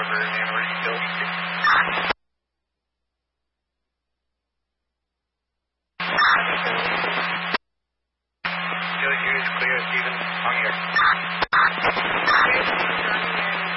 Harbor, Amherst, Hill. Joe Hughes, clear, Steven, on here.